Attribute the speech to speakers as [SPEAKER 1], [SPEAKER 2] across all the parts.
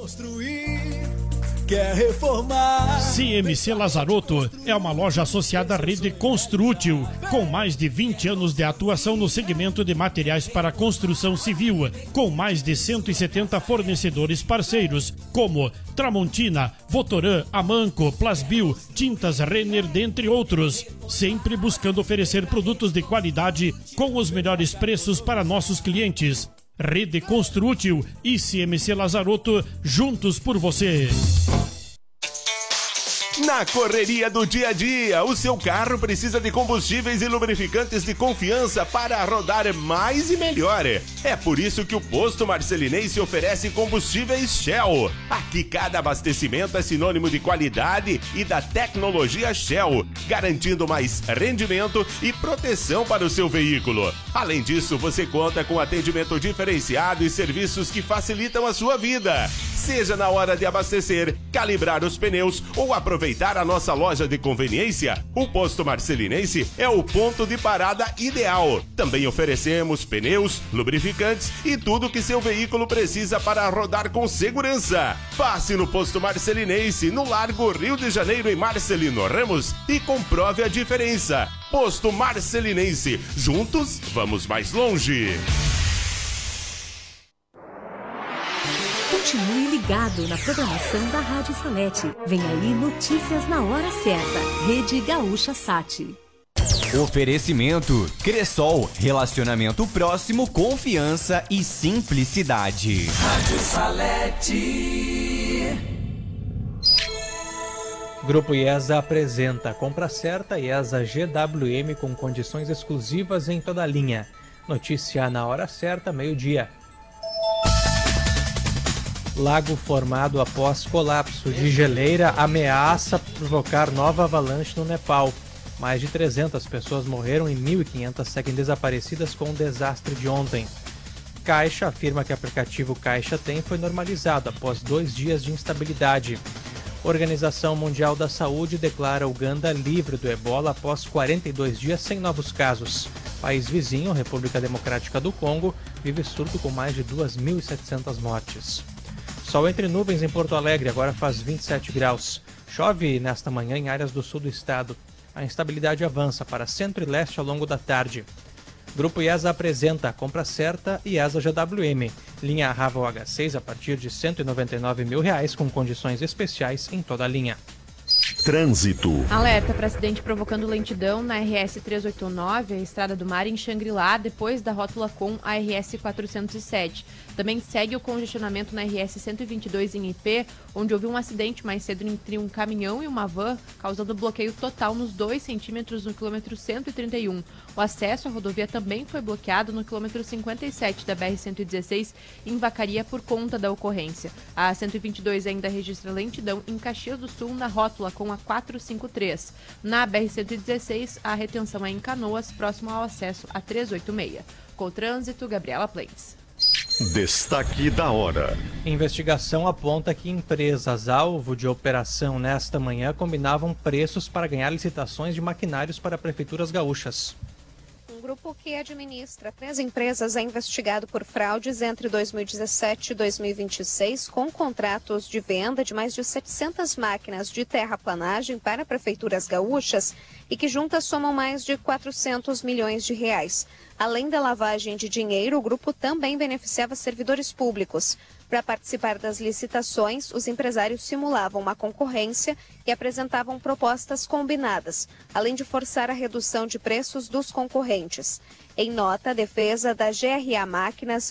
[SPEAKER 1] Quer reformar?
[SPEAKER 2] CMC Lazarotto é uma loja associada à rede Construtil, com mais de 20 anos de atuação no segmento de materiais para construção civil, com mais de 170 fornecedores parceiros, como Tramontina, Votoran, Amanco, Plasbil, Tintas Renner, dentre outros. Sempre buscando oferecer produtos de qualidade com os melhores preços para nossos clientes. Rede Construtil e CMC Lazarotto, juntos por você.
[SPEAKER 3] Na correria do dia a dia, o seu carro precisa de combustíveis e lubrificantes de confiança para rodar mais e melhor. É por isso que o Posto Marcelinense oferece combustíveis Shell. Aqui cada abastecimento é sinônimo de qualidade e da tecnologia Shell, garantindo mais rendimento e proteção para o seu veículo. Além disso, você conta com atendimento diferenciado e serviços que facilitam a sua vida. Seja na hora de abastecer, calibrar os pneus ou aproveitar a nossa loja de conveniência, o Posto Marcelinense é o ponto de parada ideal. Também oferecemos pneus, lubrificantes e tudo que seu veículo precisa para rodar com segurança. Passe no Posto Marcelinense, no Largo Rio de Janeiro em Marcelino Ramos e comprove a diferença. Posto Marcelinense, juntos vamos mais longe.
[SPEAKER 4] Continue ligado na programação da Rádio Salete. Vem aí notícias na hora certa. Rede Gaúcha Sat.
[SPEAKER 5] Oferecimento Cressol, relacionamento próximo, confiança e simplicidade.
[SPEAKER 1] Rádio Salete.
[SPEAKER 6] Grupo IESA apresenta Compra Certa IESA GWM com condições exclusivas em toda a linha. Notícia na hora certa, meio-dia. Lago formado após colapso de geleira ameaça provocar nova avalanche no Nepal. Mais de 300 pessoas morreram e 1.500 seguem desaparecidas com o desastre de ontem. Caixa afirma que o aplicativo Caixa Tem foi normalizado após 2 dias de instabilidade. Organização Mundial da Saúde declara Uganda livre do ebola após 42 dias sem novos casos. País vizinho, República Democrática do Congo, vive surto com mais de 2.700 mortes. Sol entre nuvens em Porto Alegre, agora faz 27 graus. Chove nesta manhã em áreas do sul do estado. A instabilidade avança para centro e leste ao longo da tarde. Grupo IESA apresenta a Compra Certa IESA GWM. Linha Raval H6 a partir de R$ 199.000 com condições especiais em toda a linha.
[SPEAKER 7] Trânsito.
[SPEAKER 8] Alerta para acidente provocando lentidão na RS 389, a Estrada do Mar em Xangri-Lá, depois da rótula com a RS 407. Também segue o congestionamento na RS 122 em IP, onde houve um acidente mais cedo entre um caminhão e uma van, causando bloqueio total nos 2 centímetros no quilômetro 131. O acesso à rodovia também foi bloqueado no quilômetro 57 da BR-116 em Vacaria por conta da ocorrência. A 122 ainda registra lentidão em Caxias do Sul na rótula com a 453. Na BR-116, a retenção é em Canoas, próximo ao acesso a 386. Com o trânsito, Gabriela Plains.
[SPEAKER 7] Destaque da hora.
[SPEAKER 6] Investigação aponta que empresas alvo de operação nesta manhã combinavam preços para ganhar licitações de maquinários para prefeituras gaúchas.
[SPEAKER 9] Um grupo que administra 3 empresas é investigado por fraudes entre 2017 e 2026, com contratos de venda de mais de 700 máquinas de terraplanagem para prefeituras gaúchas e que juntas somam mais de 400 milhões de reais. Além da lavagem de dinheiro, o grupo também beneficiava servidores públicos. Para participar das licitações, os empresários simulavam uma concorrência e apresentavam propostas combinadas, além de forçar a redução de preços dos concorrentes. Em nota, a defesa da GRA Máquinas,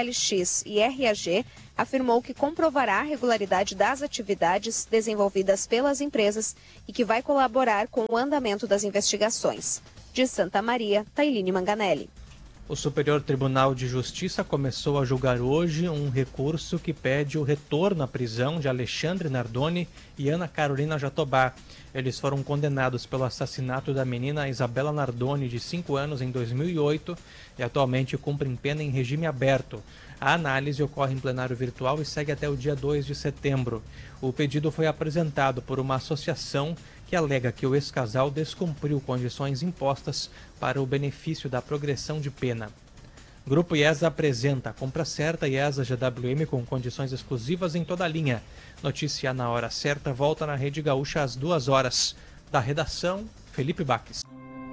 [SPEAKER 9] GLX e RAG afirmou que comprovará a regularidade das atividades desenvolvidas pelas empresas e que vai colaborar com o andamento das investigações. De Santa Maria, Tailine Manganelli.
[SPEAKER 6] O Superior Tribunal de Justiça começou a julgar hoje um recurso que pede o retorno à prisão de Alexandre Nardoni e Ana Carolina Jatobá. Eles foram condenados pelo assassinato da menina Isabela Nardoni, de 5 anos, em 2008, e atualmente cumprem pena em regime aberto. A análise ocorre em plenário virtual e segue até o dia 2 de setembro. O pedido foi apresentado por uma associação que alega que o ex-casal descumpriu condições impostas para o benefício da progressão de pena. Grupo IESA apresenta a compra certa IESA GWM com condições exclusivas em toda a linha. Notícia na hora certa, volta na Rede Gaúcha às 2h. Da redação, Felipe Baques.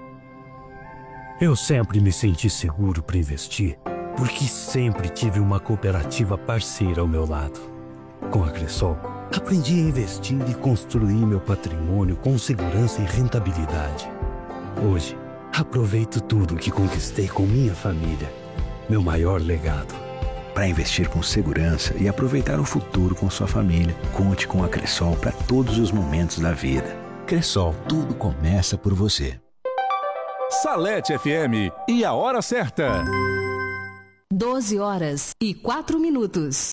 [SPEAKER 10] Eu sempre me senti seguro para investir, porque sempre tive uma cooperativa parceira ao meu lado. Com a Cressol, aprendi a investir e construir meu patrimônio com segurança e rentabilidade. Hoje, aproveito tudo que conquistei com minha família. Meu maior legado.
[SPEAKER 11] Para investir com segurança e aproveitar o futuro com sua família, conte com a Cressol para todos os momentos da vida. Cressol, tudo começa por você.
[SPEAKER 12] Salete FM e a hora certa.
[SPEAKER 4] 12h04.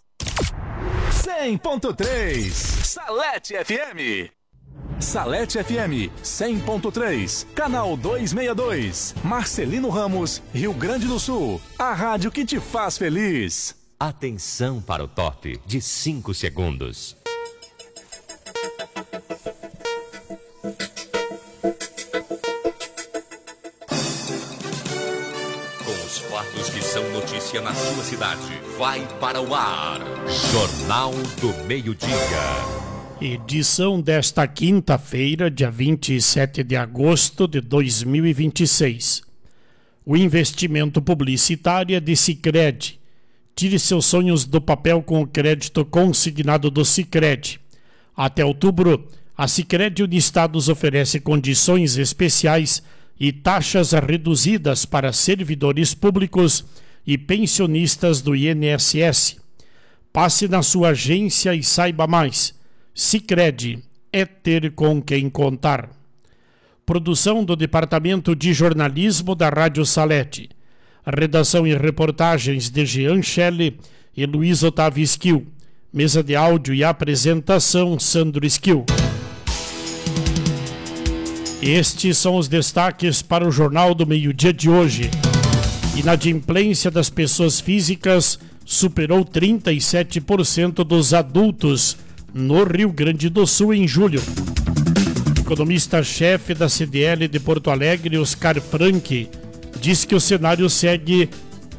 [SPEAKER 12] 100.3 Salete FM. Salete FM 100.3, canal 262, Marcelino Ramos, Rio Grande do Sul. A rádio que te faz feliz.
[SPEAKER 13] Atenção para o top de 5 segundos. Os fatos que são notícia na sua cidade. Vai para o ar. Jornal do Meio-Dia.
[SPEAKER 2] Edição desta quinta-feira, dia 27 de agosto de 2026. O investimento publicitário é de Sicredi. Tire seus sonhos do papel com o crédito consignado do Sicredi. Até outubro, a Sicredi Uniestados oferece condições especiais e taxas reduzidas para servidores públicos e pensionistas do INSS. Passe na sua agência e saiba mais. Sicredi é ter com quem contar. Produção do Departamento de Jornalismo da Rádio Salete. Redação e reportagens de Jean Schelle e Luiz Otávio Esquil. Mesa de áudio e apresentação, Sandro Esquil. Estes são os destaques para o Jornal do Meio-Dia de hoje. Inadimplência das pessoas físicas superou 37% dos adultos no Rio Grande do Sul em julho. Economista-chefe da CDL de Porto Alegre, Oscar Frank, diz que o cenário segue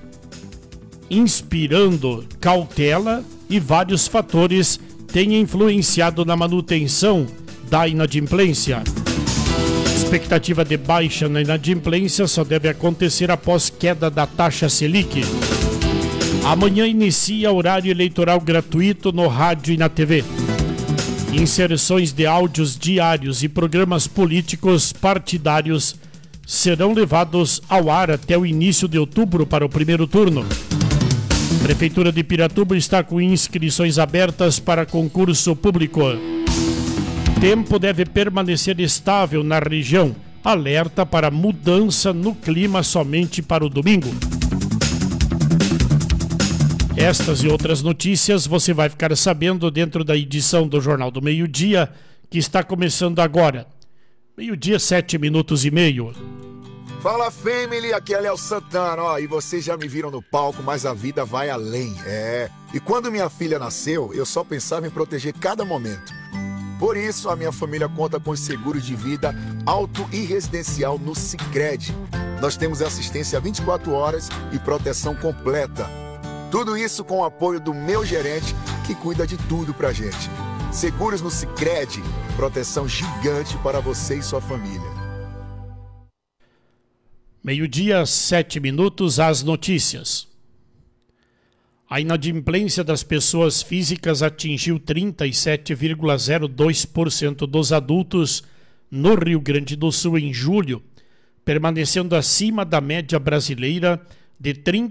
[SPEAKER 2] inspirando cautela e vários fatores têm influenciado na manutenção da inadimplência. Expectativa de baixa na inadimplência só deve acontecer após queda da taxa Selic. Amanhã inicia horário eleitoral gratuito no rádio e na TV. Inserções de áudios diários e programas políticos partidários serão levados ao ar até o início de outubro para o primeiro turno. Prefeitura de Piratuba está com inscrições abertas para concurso público. Tempo deve permanecer estável na região. Alerta para mudança no clima somente para o domingo. Estas e outras notícias você vai ficar sabendo dentro da edição do Jornal do Meio-Dia, que está começando agora. Meio-dia, 7:30.
[SPEAKER 14] Fala, family, aqui é Léo Santana, ó, e vocês já me viram no palco, mas a vida vai além, E quando minha filha nasceu, eu só pensava em proteger cada momento. Por isso, a minha família conta com os seguros de vida auto e residencial no Sicredi. Nós temos assistência 24 horas e proteção completa. Tudo isso com o apoio do meu gerente, que cuida de tudo pra gente. Seguros no Sicredi, proteção gigante para você e sua família.
[SPEAKER 2] Meio-dia, 7:00, as notícias. A inadimplência das pessoas físicas atingiu 37,02% dos adultos no Rio Grande do Sul em julho, permanecendo acima da média brasileira de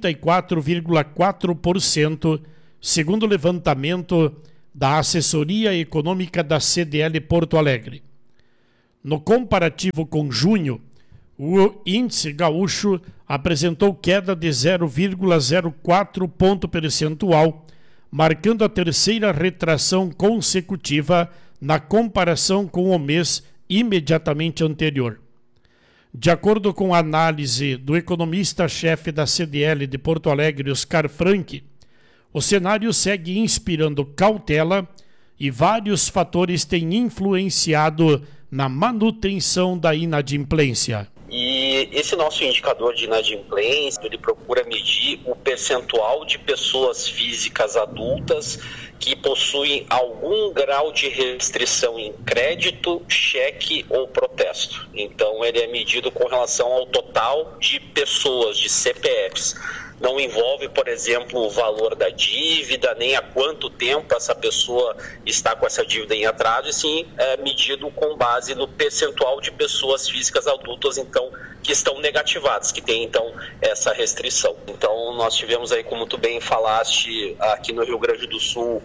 [SPEAKER 2] 34,4%, segundo o levantamento da Assessoria Econômica da CDL Porto Alegre. No comparativo com junho, o índice gaúcho apresentou queda de 0,04 ponto percentual, marcando a terceira retração consecutiva na comparação com o mês imediatamente anterior. De acordo com a análise do economista-chefe da CDL de Porto Alegre, Oscar Frank, o cenário segue inspirando cautela e vários fatores têm influenciado na manutenção da inadimplência.
[SPEAKER 15] E esse nosso indicador de inadimplência, ele procura medir o percentual de pessoas físicas adultas que possuem algum grau de restrição em crédito, cheque ou protesto. Então, ele é medido com relação ao total de pessoas, de CPFs. Não envolve, por exemplo, o valor da dívida, nem há quanto tempo essa pessoa está com essa dívida em atraso, e sim é medido com base no percentual de pessoas físicas adultas, então, que estão negativadas, que tem, então, essa restrição. Então, nós tivemos aí, como tu bem falaste, aqui no Rio Grande do Sul,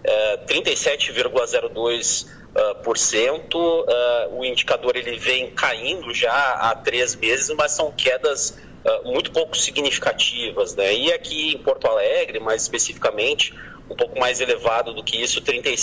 [SPEAKER 15] 37,02%. O indicador ele vem caindo já há 3 meses, mas são quedas muito pouco significativas, né? E aqui em Porto Alegre, mais especificamente, um pouco mais elevado do que isso,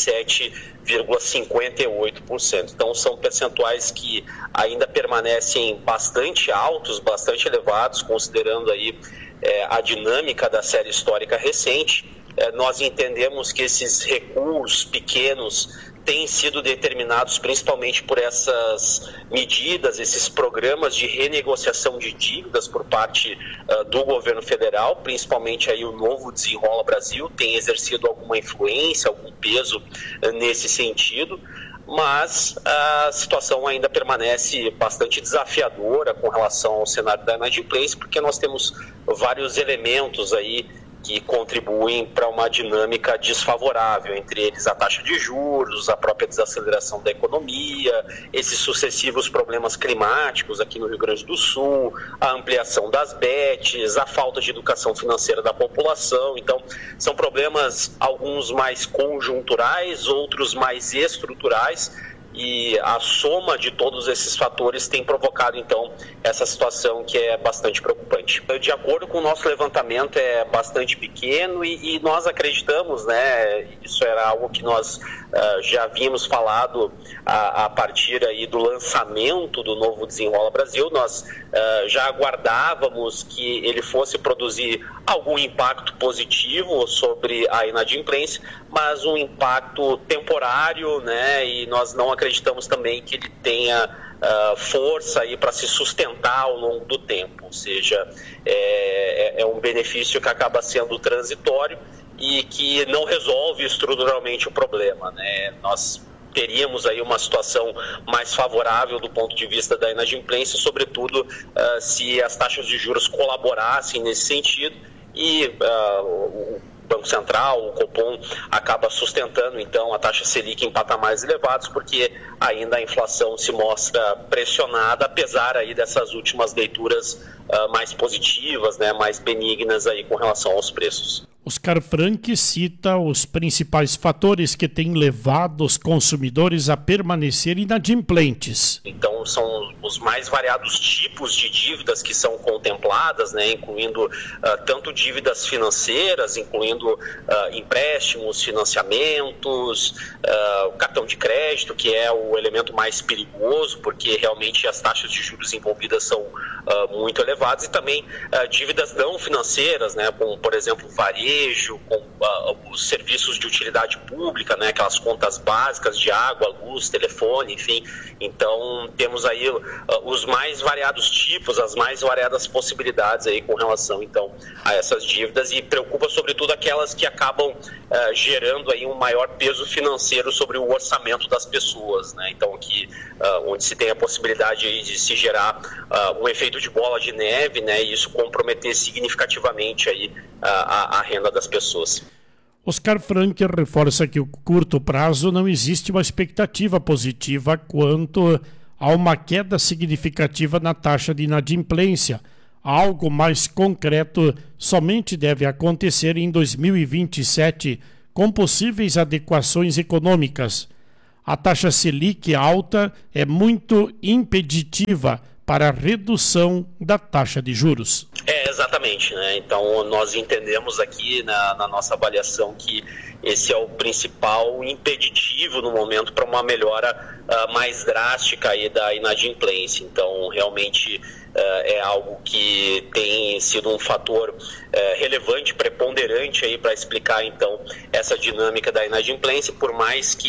[SPEAKER 15] 37,58%. Então são percentuais que ainda permanecem bastante altos, bastante elevados, considerando aí a dinâmica da série histórica recente. Nós entendemos que esses recuos pequenos têm sido determinados principalmente por essas medidas, esses programas de renegociação de dívidas por parte do governo federal, principalmente aí o novo Desenrola Brasil tem exercido alguma influência, algum peso nesse sentido, mas a situação ainda permanece bastante desafiadora com relação ao cenário da inadimplência, porque nós temos vários elementos aí que contribuem para uma dinâmica desfavorável, entre eles a taxa de juros, a própria desaceleração da economia, esses sucessivos problemas climáticos aqui no Rio Grande do Sul, a ampliação das bets, a falta de educação financeira da população. Então, são problemas, alguns mais conjunturais, outros mais estruturais, e a soma de todos esses fatores tem provocado, então, essa situação que é bastante preocupante. De acordo com o nosso levantamento, é bastante pequeno e nós acreditamos, né, isso era algo que nós já havíamos falado a partir aí do lançamento do novo Desenrola Brasil. Nós já aguardávamos que ele fosse produzir algum impacto positivo sobre a inadimplência, mas um impacto temporário, né, e nós não acreditamos também que ele tenha força aí para se sustentar ao longo do tempo, ou seja, é um benefício que acaba sendo transitório e que não resolve estruturalmente o problema, né? Nós teríamos aí uma situação mais favorável do ponto de vista da inadimplência, sobretudo se as taxas de juros colaborassem nesse sentido e o Banco Central, o Copom, acaba sustentando então a taxa Selic em patamares elevados, porque ainda a inflação se mostra pressionada, apesar aí dessas últimas leituras mais positivas, né, mais benignas aí com relação aos preços.
[SPEAKER 2] Oscar Frank cita os principais fatores que têm levado os consumidores a permanecer inadimplentes.
[SPEAKER 15] Então, são os mais variados tipos de dívidas que são contempladas, né, incluindo tanto dívidas financeiras, incluindo empréstimos, financiamentos, o cartão de crédito, que é o elemento mais perigoso, porque realmente as taxas de juros envolvidas são muito elevadas, e também dívidas não financeiras, né, como, por exemplo, varejo, com os serviços de utilidade pública, né, aquelas contas básicas de água, luz, telefone, enfim. Então, temos aí os mais variados tipos, as mais variadas possibilidades aí com relação, então, a essas dívidas, e preocupa sobretudo aquelas que acabam gerando aí um maior peso financeiro sobre o orçamento das pessoas, né? Então, aqui, onde se tem a possibilidade aí de se gerar um efeito de bola de neve, né, e isso comprometer significativamente aí a renda das pessoas.
[SPEAKER 2] Oscar Frank reforça que o curto prazo não existe uma expectativa positiva quanto a uma queda significativa na taxa de inadimplência. Algo mais concreto somente deve acontecer em 2027, com possíveis adequações econômicas. A taxa Selic alta é muito impeditiva para a redução da taxa de juros.
[SPEAKER 15] Exatamente, né? Então nós entendemos aqui na nossa avaliação que esse é o principal impeditivo no momento para uma melhora mais drástica aí da inadimplência. Então realmente é algo que tem sido um fator relevante, preponderante aí para explicar então essa dinâmica da inadimplência, por mais que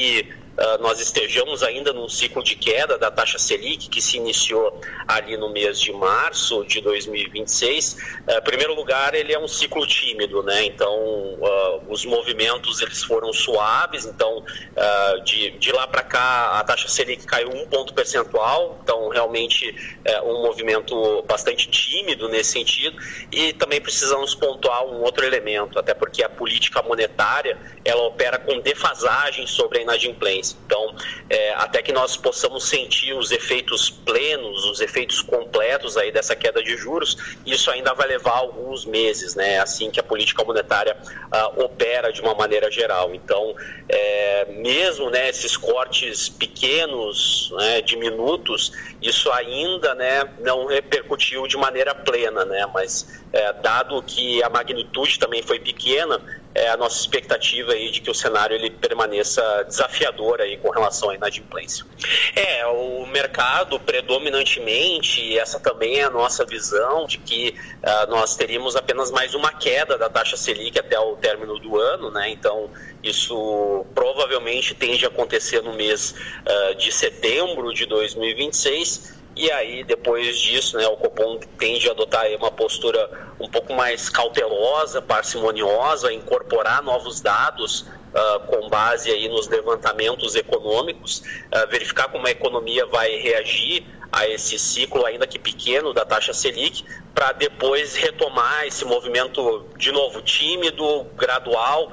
[SPEAKER 15] nós estejamos ainda num ciclo de queda da taxa Selic, que se iniciou ali no mês de março de 2026. Em primeiro lugar, ele é um ciclo tímido, né? Então, os movimentos eles foram suaves. Então, de lá para cá, a taxa Selic caiu 1 ponto percentual. Então, realmente, é um movimento bastante tímido nesse sentido. E também precisamos pontuar um outro elemento, até porque a política monetária, ela opera com defasagem sobre a inadimplência. Então, até que nós possamos sentir os efeitos plenos, os efeitos completos aí dessa queda de juros, isso ainda vai levar alguns meses, né? Assim que a política monetária opera de uma maneira geral. Então, mesmo, né, esses cortes pequenos, né, diminutos, isso ainda, né, não repercutiu de maneira plena, né? Mas dado que a magnitude também foi pequena, a nossa expectativa aí de que o cenário ele permaneça desafiador aí com relação à inadimplência. O mercado predominantemente, essa também é a nossa visão de que nós teríamos apenas mais uma queda da taxa Selic até o término do ano, né? Então, isso provavelmente tende a acontecer no mês de setembro de 2026. E aí, depois disso, né, o Copom tende a adotar aí uma postura um pouco mais cautelosa, parcimoniosa, incorporar novos dados com base aí nos levantamentos econômicos, verificar como a economia vai reagir a esse ciclo, ainda que pequeno, da taxa Selic, para depois retomar esse movimento, de novo, tímido, gradual,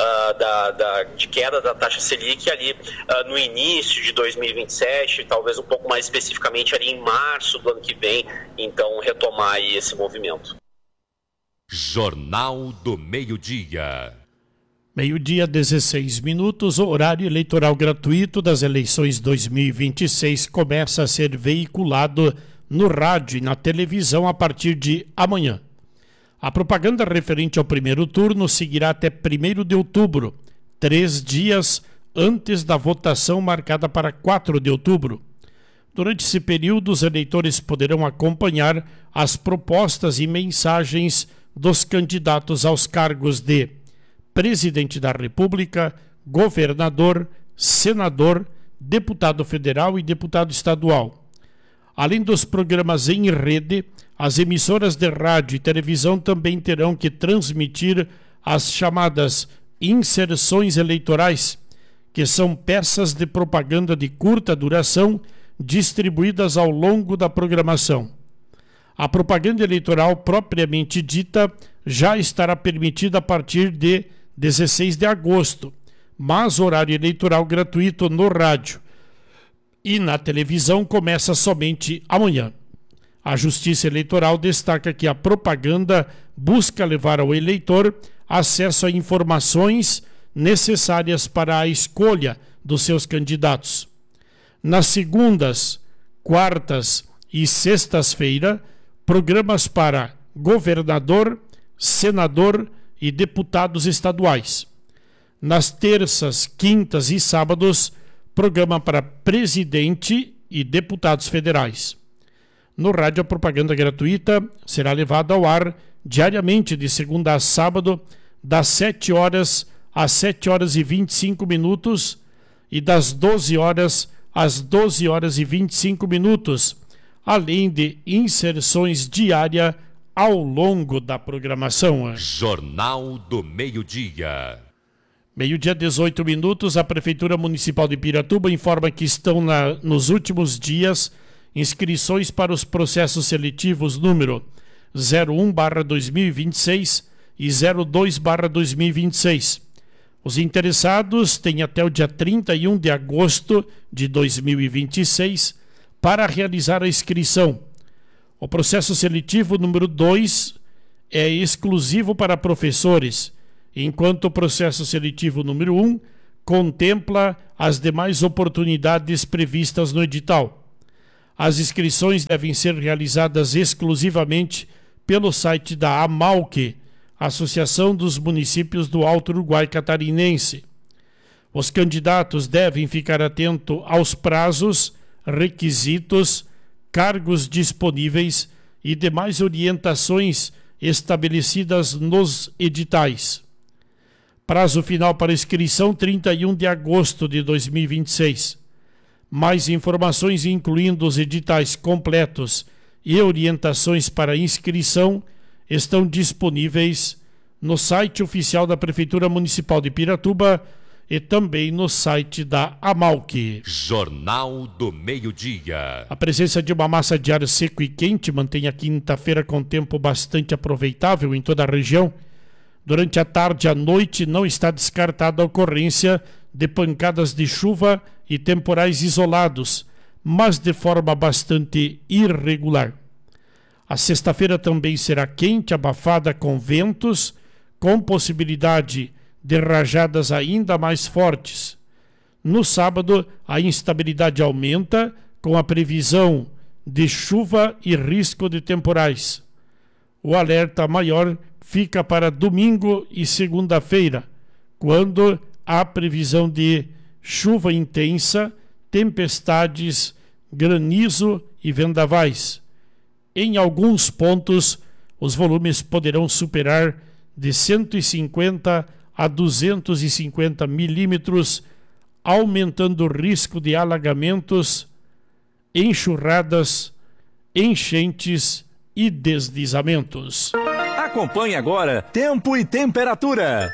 [SPEAKER 15] de queda da taxa Selic ali no início de 2027, talvez um pouco mais especificamente ali em março do ano que vem, então retomar aí esse movimento.
[SPEAKER 13] Jornal do Meio-Dia.
[SPEAKER 2] Meio-dia, 16 minutos, o horário eleitoral gratuito das eleições 2026 começa a ser veiculado no rádio e na televisão a partir de amanhã. A propaganda referente ao primeiro turno seguirá até 1º de outubro, 3 dias antes da votação marcada para 4 de outubro. Durante esse período, os eleitores poderão acompanhar as propostas e mensagens dos candidatos aos cargos de Presidente da República, governador, senador, deputado federal e deputado estadual. Além dos programas em rede, as emissoras de rádio e televisão também terão que transmitir as chamadas inserções eleitorais, que são peças de propaganda de curta duração distribuídas ao longo da programação. A propaganda eleitoral propriamente dita já estará permitida a partir de 16 de agosto, mas o horário eleitoral gratuito no rádio e na televisão começa somente amanhã. A Justiça Eleitoral destaca que a propaganda busca levar ao eleitor acesso a informações necessárias para a escolha dos seus candidatos. Nas segundas, quartas e sextas-feiras, programas para governador, senador e deputados estaduais. Nas terças, quintas e sábados, programa para presidente e deputados federais. No rádio, a propaganda gratuita será levada ao ar diariamente de segunda a sábado, das 7 horas às 7 horas e 25 minutos e das 12 horas às 12 horas e 25 minutos, além de inserções diárias ao longo da programação.
[SPEAKER 13] Jornal do Meio-Dia.
[SPEAKER 2] Meio-dia, 18 minutos, a Prefeitura Municipal de Piratuba informa que estão nos últimos dias inscrições para os processos seletivos número 01/2026 e 02/2026. Os interessados têm até o dia 31 de agosto de 2026 para realizar a inscrição. O processo seletivo número 2 é exclusivo para professores, enquanto o processo seletivo número 1 contempla as demais oportunidades previstas no edital. As inscrições devem ser realizadas exclusivamente pelo site da AMALC, Associação dos Municípios do Alto Uruguai Catarinense. Os candidatos devem ficar atentos aos prazos, requisitos, cargos disponíveis e demais orientações estabelecidas nos editais. Prazo final para inscrição 31 de agosto de 2026. Mais informações, incluindo os editais completos e orientações para inscrição, estão disponíveis no site oficial da Prefeitura Municipal de Piratuba e também no site da Amalc.
[SPEAKER 13] Jornal do Meio-Dia.
[SPEAKER 2] A presença de uma massa de ar seco e quente mantém a quinta-feira com tempo bastante aproveitável em toda a região. Durante a tarde e a noite não está descartada a ocorrência de pancadas de chuva e temporais isolados, mas de forma bastante irregular. A sexta-feira também será quente, abafada com ventos, com possibilidade de rajadas ainda mais fortes. No sábado, a instabilidade aumenta com a previsão de chuva e risco de temporais. O alerta maior fica para domingo e segunda-feira, quando há previsão de chuva intensa, tempestades, granizo e vendavais. Em alguns pontos, os volumes poderão superar de 150 a 250 milímetros, aumentando o risco de alagamentos, enxurradas, enchentes e deslizamentos.
[SPEAKER 12] Acompanhe agora Tempo e Temperatura.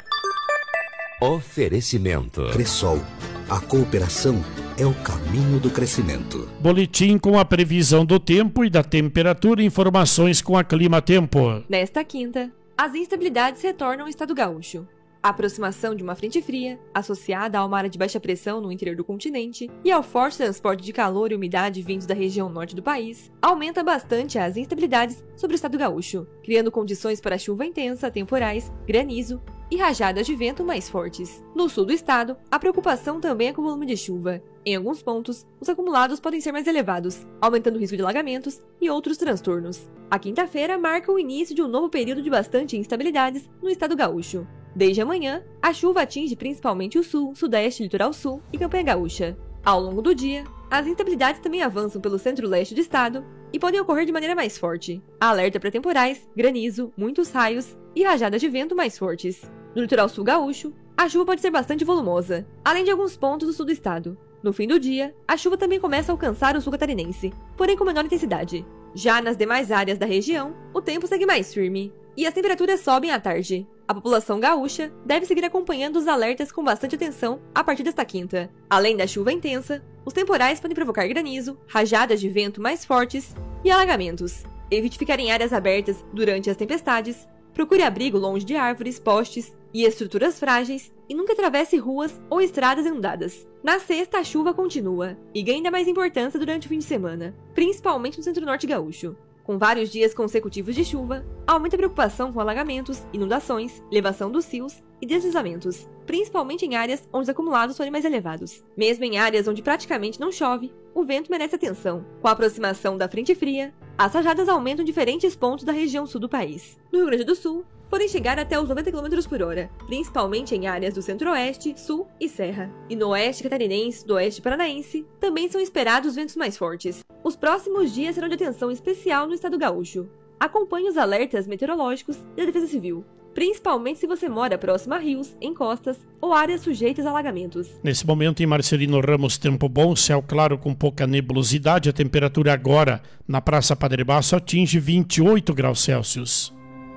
[SPEAKER 16] Oferecimento. Cressol. A cooperação é o caminho do crescimento.
[SPEAKER 2] Boletim com a previsão do tempo e da temperatura, informações com a Clima Tempo.
[SPEAKER 17] Nesta quinta, as instabilidades retornam ao estado gaúcho. A aproximação de uma frente fria, associada a uma área de baixa pressão no interior do continente e ao forte transporte de calor e umidade vindos da região norte do país, aumenta bastante as instabilidades sobre o estado gaúcho, criando condições para chuva intensa, temporais, granizo e rajadas de vento mais fortes. No sul do estado, a preocupação também é com o volume de chuva. Em alguns pontos, os acumulados podem ser mais elevados, aumentando o risco de alagamentos e outros transtornos. A quinta-feira marca o início de um novo período de bastante instabilidades no estado gaúcho. Desde amanhã, a chuva atinge principalmente o sul, sudeste, litoral sul e campanha gaúcha. Ao longo do dia, as instabilidades também avançam pelo centro-leste do estado e podem ocorrer de maneira mais forte. Há alerta para temporais, granizo, muitos raios e rajadas de vento mais fortes. No litoral sul gaúcho, a chuva pode ser bastante volumosa, além de alguns pontos do sul do estado. No fim do dia, a chuva também começa a alcançar o sul catarinense, porém com menor intensidade. Já nas demais áreas da região, o tempo segue mais firme e as temperaturas sobem à tarde. A população gaúcha deve seguir acompanhando os alertas com bastante atenção a partir desta quinta. Além da chuva intensa, os temporais podem provocar granizo, rajadas de vento mais fortes e alagamentos. Evite ficar em áreas abertas durante as tempestades, procure abrigo longe de árvores, postes e estruturas frágeis e nunca atravesse ruas ou estradas inundadas. Na sexta, a chuva continua e ganha ainda mais importância durante o fim de semana, principalmente no centro-norte gaúcho. Com vários dias consecutivos de chuva, aumenta a preocupação com alagamentos, inundações, elevação dos rios e deslizamentos, principalmente em áreas onde os acumulados forem mais elevados. Mesmo em áreas onde praticamente não chove, o vento merece atenção. Com a aproximação da frente fria, as rajadas aumentam em diferentes pontos da região sul do país. No Rio Grande do Sul, podem chegar até os 90 km por hora, principalmente em áreas do centro-oeste, sul e serra. E no oeste catarinense e do oeste paranaense, também são esperados ventos mais fortes. Os próximos dias serão de atenção especial no estado gaúcho. Acompanhe os alertas meteorológicos da Defesa Civil, principalmente se você mora próximo a rios, encostas ou áreas sujeitas a alagamentos.
[SPEAKER 2] Nesse momento em Marcelino Ramos, tempo bom, céu claro com pouca nebulosidade. A temperatura agora na Praça Padre Basso atinge 28 graus Celsius.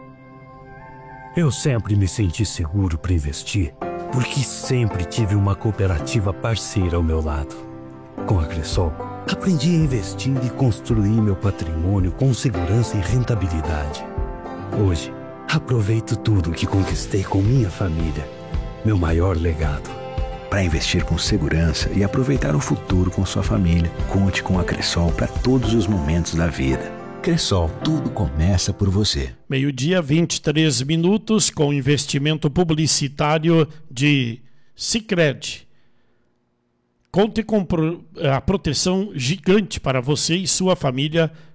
[SPEAKER 10] Eu sempre me senti seguro para investir, porque sempre tive uma cooperativa parceira ao meu lado. Com a Cressol, aprendi a investir e construir meu patrimônio com segurança e rentabilidade. Hoje, aproveito tudo que conquistei com minha família, meu maior legado.
[SPEAKER 11] Para investir com segurança e aproveitar o futuro com sua família, conte com a Cressol para todos os momentos da vida. Cressol, tudo começa por você.
[SPEAKER 2] Meio-dia, 23 minutos, com investimento publicitário de Sicredi. Conte com a proteção gigante para você e sua família